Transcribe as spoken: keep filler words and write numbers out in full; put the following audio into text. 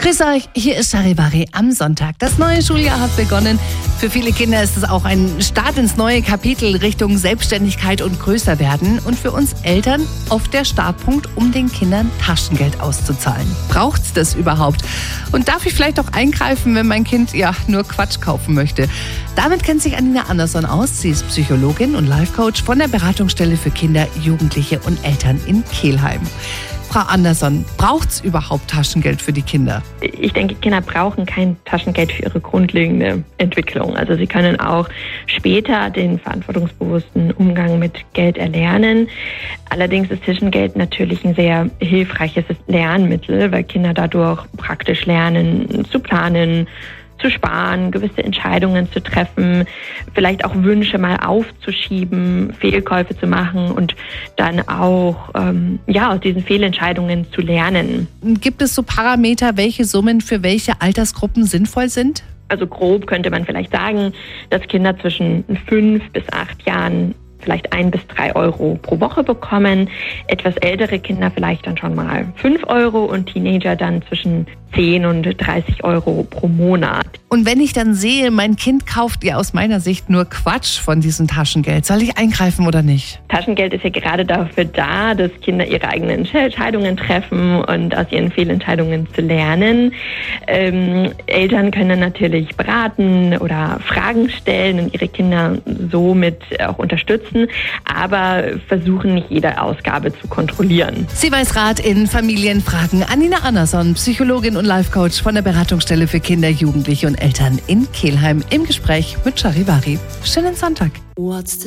Grüß euch, hier ist Charivari am Sonntag. Das neue Schuljahr hat begonnen. Für viele Kinder ist es auch ein Start ins neue Kapitel Richtung Selbstständigkeit und Größerwerden. Und für uns Eltern oft der Startpunkt, um den Kindern Taschengeld auszuzahlen. Braucht's das überhaupt? Und darf ich vielleicht auch eingreifen, wenn mein Kind ja nur Quatsch kaufen möchte? Damit kennt sich Anina Andersson aus. Sie ist Psychologin und Life-Coach von der Beratungsstelle für Kinder, Jugendliche und Eltern in Kelheim. Frau Andersson, braucht's überhaupt Taschengeld für die Kinder? Ich denke, Kinder brauchen kein Taschengeld für ihre grundlegende Entwicklung. Also sie können auch später den verantwortungsbewussten Umgang mit Geld erlernen. Allerdings ist Taschengeld natürlich ein sehr hilfreiches Lernmittel, weil Kinder dadurch praktisch lernen zu planen, zu sparen, gewisse Entscheidungen zu treffen, vielleicht auch Wünsche mal aufzuschieben, Fehlkäufe zu machen und dann auch ähm, ja, aus diesen Fehlentscheidungen zu lernen. Gibt es so Parameter, welche Summen für welche Altersgruppen sinnvoll sind? Also grob könnte man vielleicht sagen, dass Kinder zwischen fünf bis acht Jahren vielleicht ein bis drei Euro pro Woche bekommen, etwas ältere Kinder vielleicht dann schon mal fünf Euro und Teenager dann zwischen zehn und dreißig Euro pro Monat. Und wenn ich dann sehe, mein Kind kauft ja aus meiner Sicht nur Quatsch von diesem Taschengeld, soll ich eingreifen oder nicht? Taschengeld ist ja gerade dafür da, dass Kinder ihre eigenen Entscheidungen treffen und aus ihren Fehlentscheidungen zu lernen. Ähm, Eltern können natürlich beraten oder Fragen stellen und ihre Kinder somit auch unterstützen, aber versuchen nicht jede Ausgabe zu kontrollieren. Sie weiß Rat in Familienfragen. Anina Andersson, Psychologin und Life-Coach von der Beratungsstelle für Kinder, Jugendliche und Eltern in Kelheim im Gespräch mit Charivari. Schönen Sonntag.